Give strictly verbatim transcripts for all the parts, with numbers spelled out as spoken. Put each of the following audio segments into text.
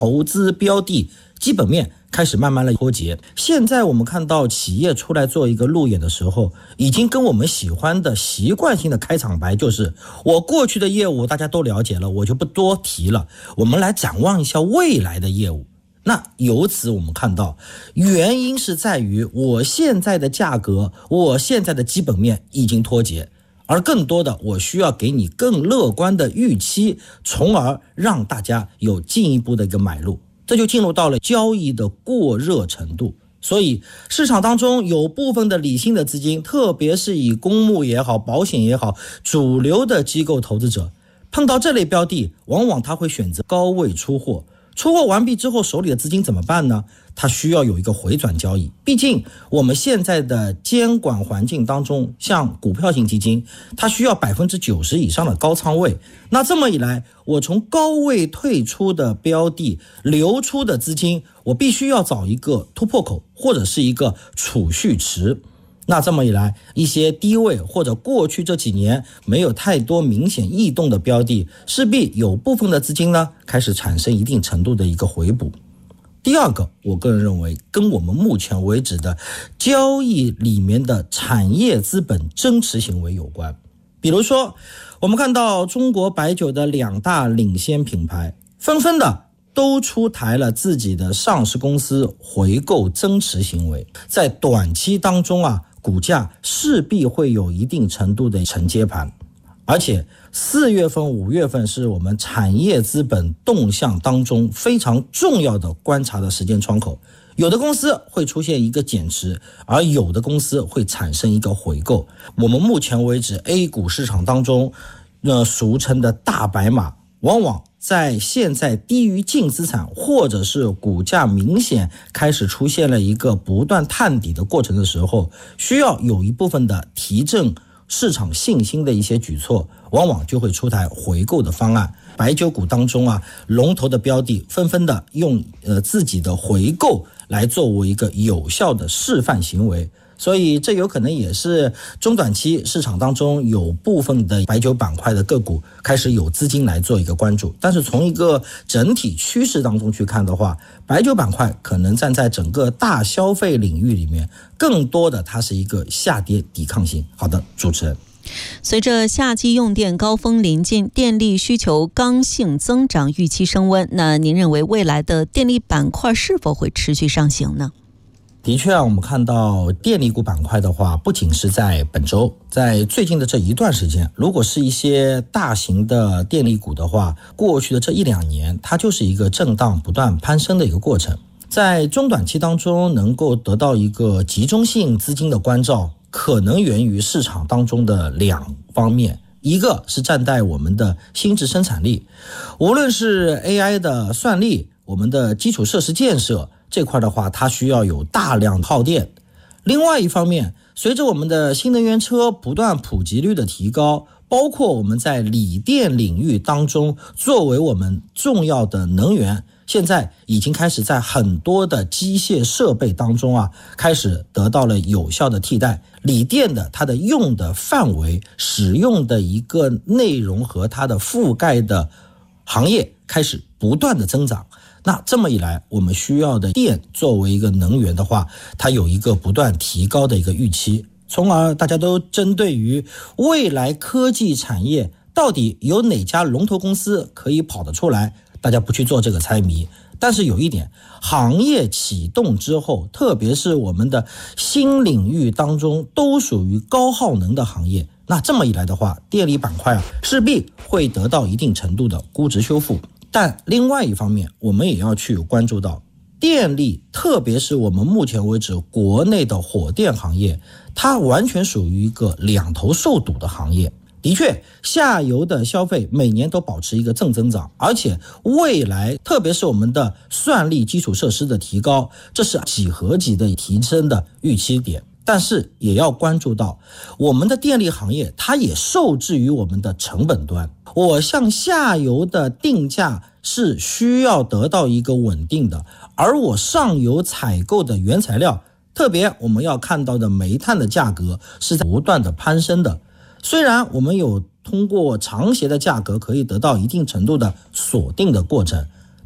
投资标的基本面开始慢慢的脱节。现在我们看到企业出来做一个路演的时候，已经跟我们喜欢的习惯性的开场白就是我过去的业务大家都了解了，我就不多提了，我们来展望一下未来的业务。那由此我们看到原因是在于我现在的价格，我现在的基本面已经脱节，而更多的我需要给你更乐观的预期，从而让大家有进一步的一个买入，这就进入到了交易的过热程度。所以市场当中有部分的理性的资金，特别是以公募也好保险也好主流的机构投资者，碰到这类标的往往他会选择高位出货，出货完毕之后手里的资金怎么办呢？它需要有一个回转交易。毕竟我们现在的监管环境当中，像股票型基金它需要 百分之九十 以上的高仓位，那这么一来我从高位退出的标的流出的资金，我必须要找一个突破口或者是一个储蓄池。那这么一来，一些低位或者过去这几年没有太多明显异动的标的，势必有部分的资金呢开始产生一定程度的一个回补。第二个，我个人认为跟我们目前为止的交易里面的产业资本增持行为有关。比如说我们看到中国白酒的两大领先品牌纷纷的都出台了自己的上市公司回购增持行为，在短期当中啊，股价势必会有一定程度的承接盘。而且四月份五月份是我们产业资本动向当中非常重要的观察的时间窗口，有的公司会出现一个减持，而有的公司会产生一个回购。我们目前为止 A 股市场当中呃，俗称的大白马，往往在现在低于净资产或者是股价明显开始出现了一个不断探底的过程的时候，需要有一部分的提振市场信心的一些举措，往往就会出台回购的方案。白酒股当中啊，龙头的标的纷纷的用呃自己的回购来作为一个有效的示范行为。所以这有可能也是中短期市场当中有部分的白酒板块的个股开始有资金来做一个关注。但是从一个整体趋势当中去看的话，白酒板块可能站在整个大消费领域里面，更多的它是一个下跌抵抗性。好的，主持人。 随着夏季用电高峰临近，电力需求刚性增长预期升温，那您认为未来的电力板块是否会持续上行呢？ 的确啊，我们看到电力股板块的话，不仅是在本周，在最近的这一段时间，如果是一些大型的电力股的话，过去的这一两年它就是一个震荡不断攀升的一个过程。在中短期当中能够得到一个集中性资金的关照，可能源于市场当中的两方面。一个是站在我们的新质生产力，无论是 A I 的算力，我们的基础设施建设这块的话，它需要有大量耗电。另外一方面，随着我们的新能源车不断普及率的提高，包括我们在锂电领域当中作为我们重要的能源，现在已经开始在很多的机械设备当中啊，开始得到了有效的替代。锂电的它的用的范围、使用的一个内容和它的覆盖的行业开始不断的增长。那这么一来，我们需要的电作为一个能源的话，它有一个不断提高的一个预期，从而大家都针对于未来科技产业到底有哪家龙头公司可以跑得出来，大家不去做这个猜谜。但是有一点，行业启动之后，特别是我们的新领域当中都属于高耗能的行业，那这么一来的话，电力板块啊势必会得到一定程度的估值修复。但另外一方面，我们也要去关注到电力，特别是我们目前为止国内的火电行业，它完全属于一个两头受堵的行业。的确，下游的消费每年都保持一个正增长，而且未来特别是我们的算力基础设施的提高，这是几何级的提升的预期点。但是也要关注到我们的电力行业，它也受制于我们的成本端，我向下游的定价是需要得到一个稳定的，而我上游采购的原材料，特别我们要看到的煤炭的价格是在不断的攀升的。虽然我们有通过长协的价格可以得到一定程度的锁定的过程，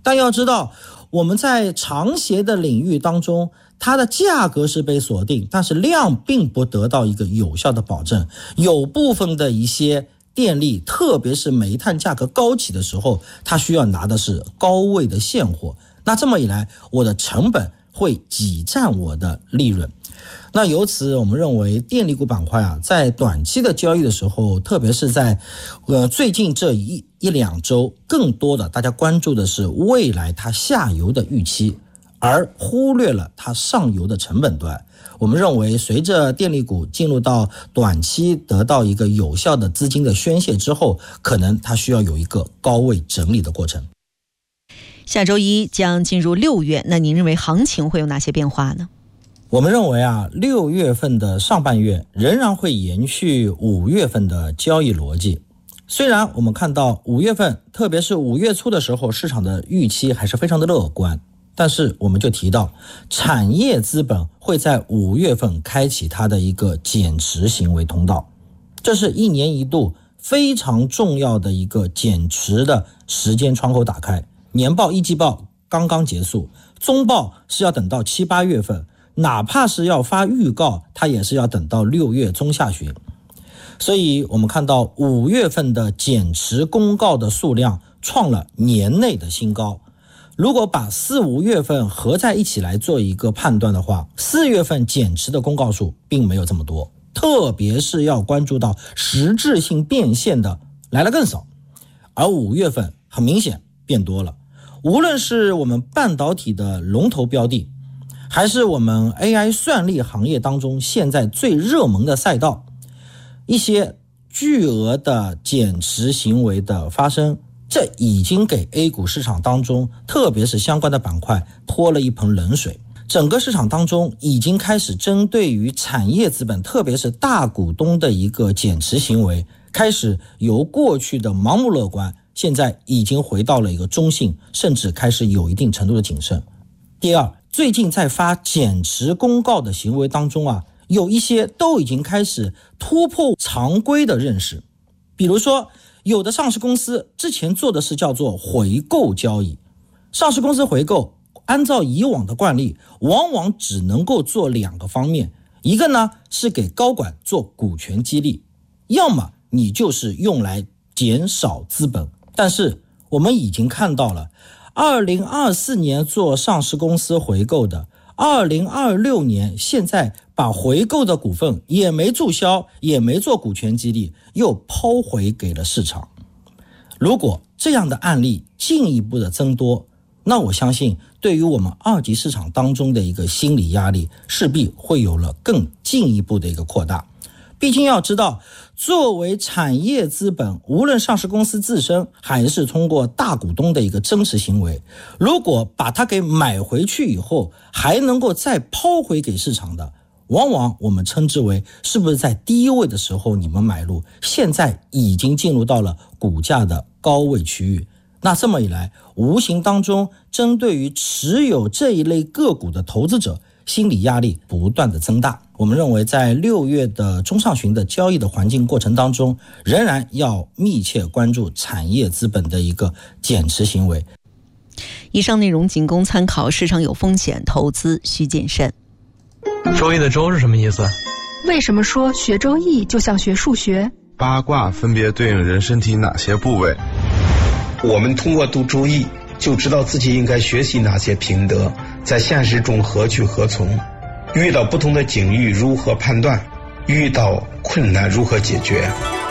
但要知道，我们在长协的领域当中，它的价格是被锁定，但是量并不得到一个有效的保证。有部分的一些电力，特别是煤炭价格高企的时候，它需要拿的是高位的现货，那这么一来，我的成本会挤占我的利润。那由此我们认为电力股板块啊，在短期的交易的时候，特别是在呃最近这一一两周，更多的大家关注的是未来它下游的预期，而忽略了它上游的成本端。我们认为随着电力股进入到短期得到一个有效的资金的宣泄之后，可能它需要有一个高位整理的过程。 下周一将进入六月，那您认为行情会有哪些变化呢？ 我们认为啊，六月份的上半月仍然会延续五月份的交易逻辑。虽然我们看到五月份，特别是五月初的时候，市场的预期还是非常的乐观，但是我们就提到，产业资本会在五月份开启它的一个减持行为通道，这是一年一度非常重要的一个减持的时间窗口打开。年报一季报刚刚结束，中报是要等到七八月份，哪怕是要发预告，它也是要等到六月中下旬。所以我们看到五月份的减持公告的数量创了年内的新高。如果把四五月份合在一起来做一个判断的话，四月份减持的公告数并没有这么多，特别是要关注到实质性变现的来了更少，而五月份很明显变多了。无论是我们半导体的龙头标的，还是我们 A I 算力行业当中现在最热门的赛道，一些巨额的减持行为的发生，这已经给 A 股市场当中，特别是相关的板块泼了一盆冷水。整个市场当中已经开始针对于产业资本，特别是大股东的一个减持行为，开始由过去的盲目乐观，现在已经回到了一个中性，甚至开始有一定程度的谨慎。第二，最近在发减持公告的行为当中啊，有一些都已经开始突破常规的认识。比如说，有的上市公司之前做的是叫做回购交易，上市公司回购按照以往的惯例，往往只能够做两个方面，一个呢是给高管做股权激励，要么你就是用来减少资本。但是我们已经看到了二零二四年做上市公司回购的，二零二六年现在把回购的股份也没注销，也没做股权激励，又抛回给了市场。如果这样的案例进一步的增多，那我相信对于我们二级市场当中的一个心理压力，势必会有了更进一步的一个扩大。毕竟要知道，作为产业资本，无论上市公司自身还是通过大股东的一个增持行为，如果把它给买回去以后，还能够再抛回给市场的，往往我们称之为是不是在低位的时候你们买入，现在已经进入到了股价的高位区域。那这么一来，无形当中针对于持有这一类个股的投资者，心理压力不断的增大。我们认为在六月的中上旬的交易的环境过程当中，仍然要密切关注产业资本的一个减持行为。 以上内容仅供参考，市场有风险，投资需谨慎。 周易的周是什么意思？ 为什么说学周易就像学数学？ 八卦分别对应人身体哪些部位？ 我们通过读周易就知道自己应该学习哪些品德，在现实中何去何从，遇到不同的境遇如何判断，遇到困难如何解决。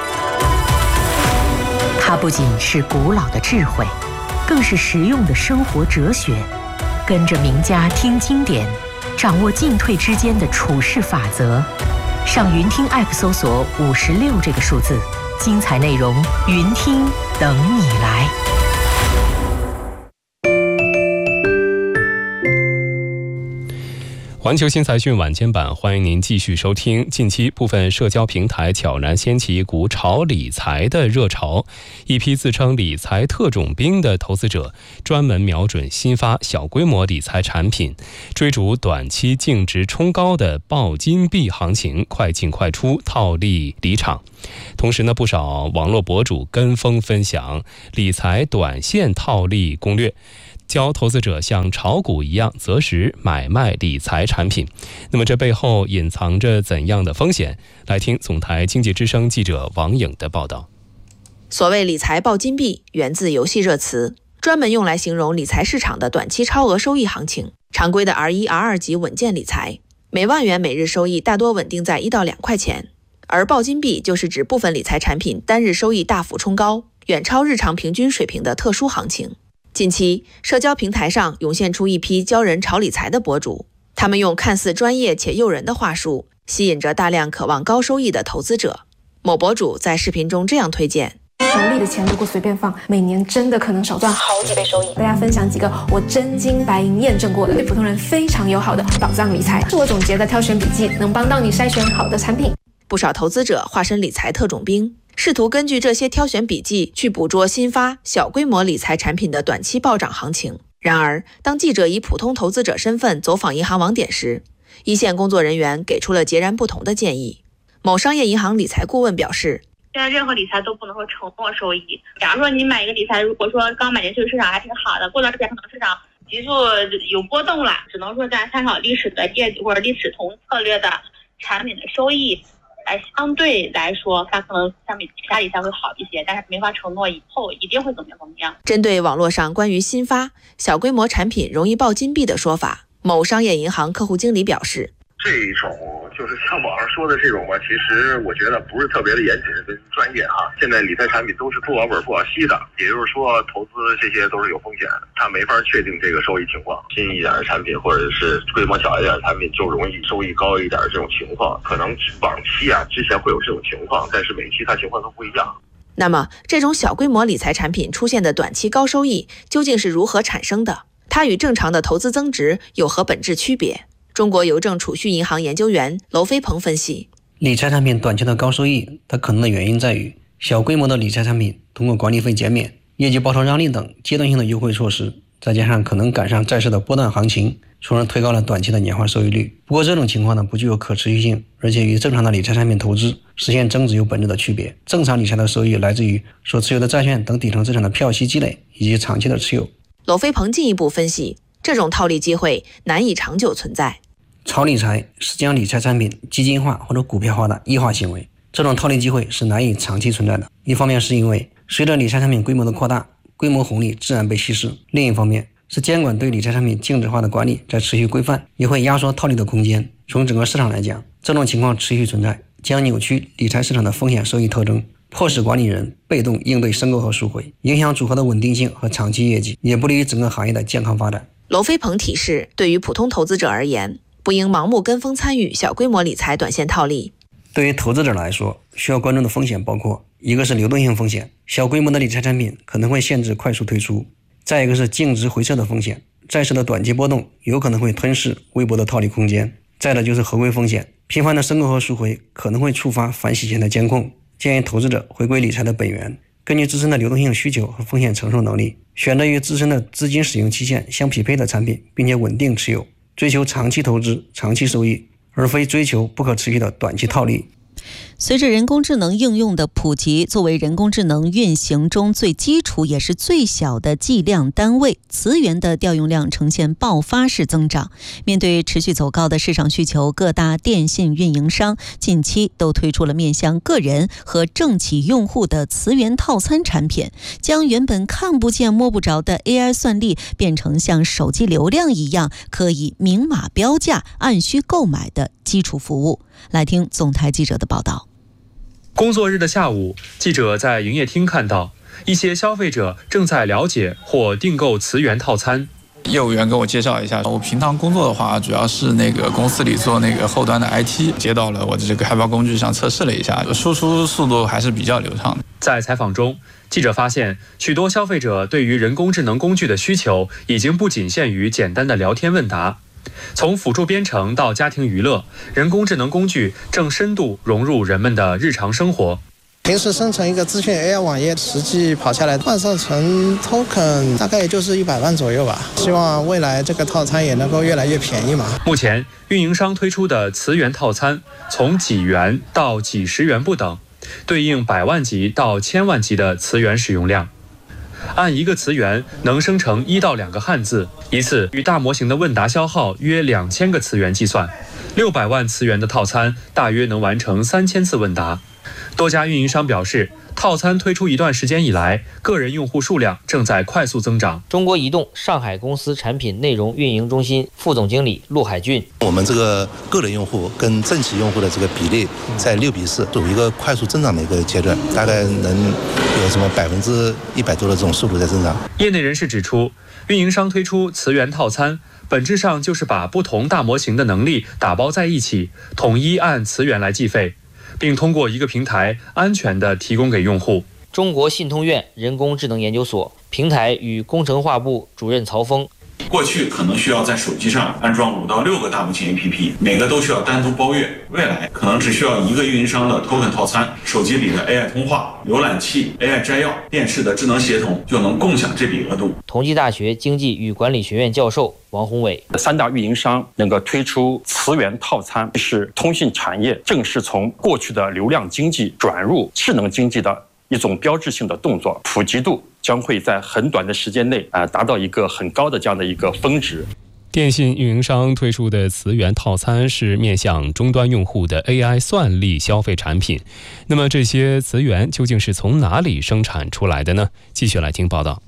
它不仅是古老的智慧，更是实用的生活哲学。跟着名家听经典，掌握进退之间的处世法则。上云听 App 搜索五十六这个数字，精彩内容云听等你来。 环球新财讯晚间版，欢迎您继续收听。近期部分社交平台悄然掀起一股炒理财的热潮，一批自称理财特种兵的投资者专门瞄准新发小规模理财产品，追逐短期净值冲高的爆金币行情，快进快出，套利离场。同时呢，不少网络博主跟风分享理财短线套利攻略。 教投资者像炒股一样择时买卖理财产品。那么这背后隐藏着怎样的风险？来听总台经济之声记者王颖的报道。 所谓理财抱金币源自游戏热词，专门用来形容理财市场的短期超额收益行情。常规的 R 一、R 二 级稳健理财，每万元每日收益大多稳定在一到两块钱。而抱金币就是指部分理财产品单日收益大幅冲高，远超日常平均水平的特殊行情。近期，社交平台上涌现出一批教人炒理财的博主，他们用看似专业且诱人的话术，吸引着大量渴望高收益的投资者。某博主在视频中这样推荐： 手里的钱如果随便放，每年真的可能少赚好几倍收益。大家分享几个我真金白银验证过的，对普通人非常友好的宝藏理财，是我总结的挑选笔记，能帮到你筛选好的产品。 不少投资者化身理财特种兵，试图根据这些挑选笔记去捕捉新发小规模理财产品的短期暴涨行情。然而，当记者以普通投资者身份走访银行网点时，一线工作人员给出了截然不同的建议。某商业银行理财顾问表示， 现在任何理财都不能说承诺收益。假如说你买一个理财，如果说刚买进去市场还挺好的，过段时间可能市场急速有波动了，只能说在参考历史的业绩或者历史同策略的产品的收益来相对来说，它可能相比其他理财会好一些，但是没法承诺以后一定会怎么样怎么样。 针对网络上关于新发小规模产品容易抱金币的说法，某商业银行客户经理表示， 这种就是像网上说的这种吧，其实我觉得不是特别的严谨跟专业哈。现在理财产品都是不保本不保息的，也就是说投资这些都是有风险的，它没法确定这个收益情况。新一点的产品或者是规模小一点的产品就容易收益高一点这种情况，可能往期啊之前会有这种情况，但是每期它情况都不一样。 那么这种小规模理财产品出现的短期高收益究竟是如何产生的？它与正常的投资增值有何本质区别？中国邮政储蓄银行研究员娄飞鹏分析， 理财产品短期的高收益，它可能的原因在于小规模的理财产品通过管理费减免、业绩报酬让利等阶段性的优惠措施，再加上可能赶上债市的波段行情，从而推高了短期的年化收益率。不过这种情况呢，不具有可持续性，而且与正常的理财产品投资实现增值有本质的区别。正常理财的收益来自于所持有的债券等底层资产的票息积累以及长期的持有。 娄飞鹏进一步分析，这种套利机会难以长久存在。 炒理财是将理财产品基金化或者股票化的异化行为，这种套利机会是难以长期存在的。一方面是因为随着理财产品规模的扩大，规模红利自然被稀释；另一方面是监管对理财产品净值化的管理在持续规范，也会压缩套利的空间。从整个市场来讲，这种情况持续存在，将扭曲理财市场的风险收益特征，迫使管理人被动应对申购和赎回，影响组合的稳定性和长期业绩，也不利于整个行业的健康发展。 娄飞鹏提示，对于普通投资者而言，不应盲目跟风参与小规模理财短线套利。 对于投资者来说，需要关注的风险包括：一个是流动性风险，小规模的理财产品可能会限制快速退出；再一个是净值回撤的风险，债市的短期波动有可能会吞噬微薄的套利空间；再的就是合规风险，频繁的申购和赎回可能会触发反洗钱的监控。建议投资者回归理财的本源，根据自身的流动性需求和风险承受能力，选择与自身的资金使用期限相匹配的产品，并且稳定持有，追求长期投资、长期收益，而非追求不可持续的短期套利。 随着人工智能应用的普及，作为人工智能运行中最基础也是最小的计量单位，词源的调用量呈现爆发式增长。面对持续走高的市场需求，各大电信运营商近期都推出了面向个人和政企用户的词源套餐产品，将原本看不见摸不着的 A I 算力变成像手机流量一样可以明码标价、按需购买的基础服务。来听总台记者的报道。 工作日的下午，记者在营业厅看到一些消费者正在了解或订购词源套餐。 业务员给我介绍一下，我平常工作的话，主要是那个公司里做那个后端的 I T， 接到了我的这个开发工具上测试了一下，输出速度还是比较流畅的。 在采访中，记者发现许多消费者对于人工智能工具的需求已经不仅限于简单的聊天问答。从辅助编程到家庭娱乐，人工智能工具正深度融入人们的日常生活。 平时生成一个资讯 A I 网页，实际跑下来换算成 token 大概也就是一百万左右吧。希望未来这个套餐也能够越来越便宜嘛。 目前运营商推出的词源套餐从几元到几十元不等，对应百万级到千万级的词源使用量。 按一个词源能生成一到两个汉字，一次与大模型的问答消耗约两千个词源计算，六百万词源的套餐大约能完成三千次问答。多家运营商表示，套餐推出一段时间以来，个人用户数量正在快速增长。 中国移动上海公司产品内容运营中心副总经理陆海俊： 我们这个个人用户跟政企用户的这个比例在六比四，处于一个快速增长的一个阶段，大概能有什么百分之一百多的这种速度在增长。 业内人士指出，运营商推出词源套餐，本质上就是把不同大模型的能力打包在一起，统一按词源来计费，并通过一个平台安全地提供给用户。 中国信通院人工智能研究所平台与工程化部主任曹峰： 过去可能需要在手机上安装五到六个大模型 A P P， 每个都需要单独包月。未来可能只需要一个运营商的 token 套餐，手机里的 A I 通话、浏览器、A I 摘要、电视的智能协同就能共享这笔额度。 同济大学经济与管理学院教授王宏伟： 三大运营商能够推出词源套餐，是通信产业正式从过去的流量经济转入智能经济的一种标志性的动作，普及度将会在很短的时间内啊、呃、达到一个很高的这样的一个峰值。 电信运营商推出的词源套餐是面向终端用户的 A I 算力消费产品。那么这些词源究竟是从哪里生产出来的呢？继续来听报道。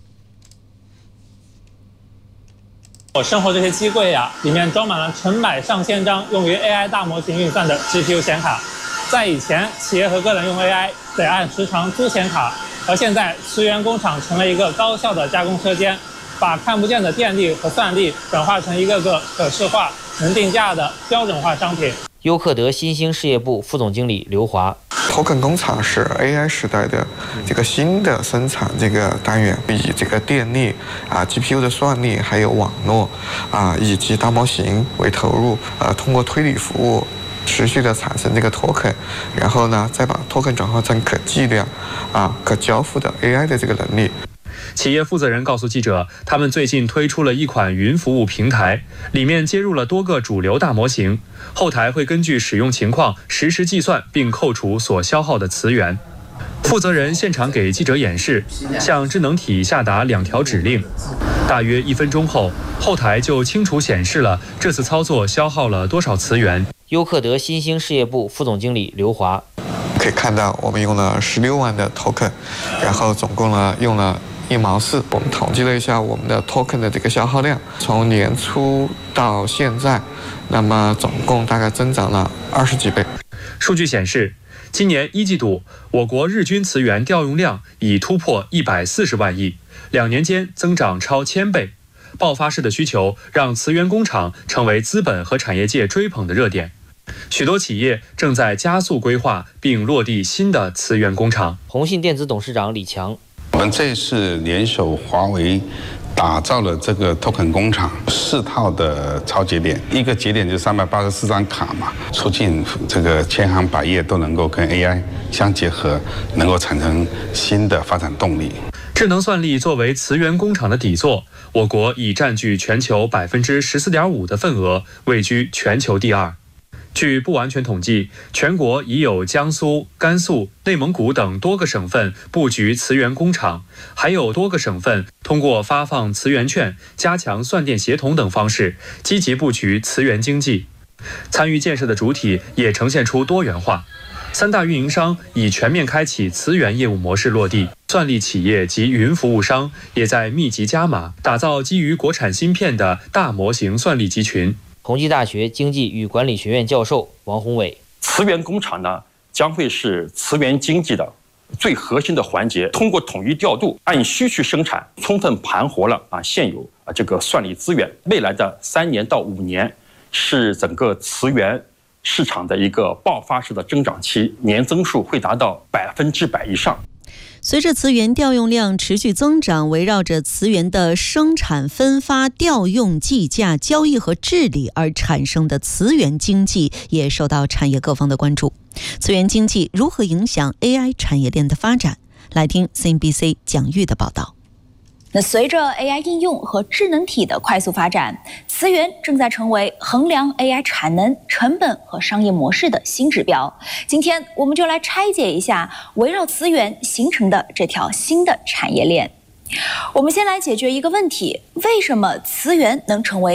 我身后这些机柜呀，里面装满了成百上千张用于 A I 大模型运算的 G P U 显卡。在以前，企业和个人用 A I 得按时长租显卡，而现在词源工厂成了一个高效的加工车间，把看不见的电力和算力转化成一个个可视化、能定价的标准化商品。 优客德新兴事业部副总经理刘华 ：Token 工厂是 A I 时代的这个新的生产这个单元，以这个电力啊、G P U 的算力，还有网络啊以及大模型为投入，呃，通过推理服务持续的产生这个 token， 然后呢，再把 token 转化成可计量、啊可交付的 A I 的这个能力。 企业负责人告诉记者，他们最近推出了一款云服务平台，里面接入了多个主流大模型，后台会根据使用情况实时计算并扣除所消耗的词源。负责人现场给记者演示，向智能体下达两条指令，大约一分钟后，后台就清楚显示了这次操作消耗了多少词源。 优客德新兴事业部副总经理刘华： 可以看到，我们用了十六万的 token， 然后总共呢用了一毛四。我们统计了一下我们的 token 的这个消耗量，从年初到现在，那么总共大概增长了二十几倍。 数据显示，今年一季度，我国日均词源调用量已突破一百四十万亿，两年间增长超千倍。爆发式的需求让词源工厂成为资本和产业界追捧的热点。许多企业正在加速规划并落地新的词源工厂。 宏信电子董事长李强： 我们这次联手华为，打造了这个 token 工厂，四套的超节点，一个节点就三百八十四张卡嘛，促进这个千行百业都能够跟 A I 相结合，能够产生新的发展动力。 智能算力作为词源工厂的底座，我国已占据全球百分之十四点五的份额，位居全球第二。据不完全统计，全国已有江苏、甘肃、内蒙古等多个省份布局词源工厂，还有多个省份通过发放词源券、加强算电协同等方式，积极布局词源经济。参与建设的主体也呈现出多元化。三大运营商已全面开启词源业务模式落地，算力企业及云服务商也在密集加码，打造基于国产芯片的大模型算力集群。 同济大学经济与管理学院教授王宏伟： 词源工厂呢，将会是词源经济的最核心的环节，通过统一调度，按需去生产，充分盘活了啊现有啊这个算力资源。未来的三年到五年是整个词源市场的一个爆发式的增长期，年增速会达到百分之百以上。 随着词源调用量持续增长，围绕着词源的生产、分发、调用、计价、交易和治理而产生的词源经济也受到产业各方的关注。词源经济如何影响 A I 产业链的发展？来听 C N B C 蒋玉的报道。 那随着 A I 应用和智能体的快速发展，词源正在成为衡量 A I 产能、成本和商业模式的新指标。今天我们就来拆解一下围绕词源形成的这条新的产业链。 我们先来解决一个问题：为什么磁源能成为